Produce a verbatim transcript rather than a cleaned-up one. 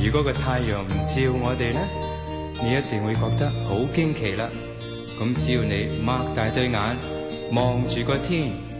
如果個太陽唔照我哋呢，你一定會覺得好驚奇啦。咁只要你擘大對眼望住個天，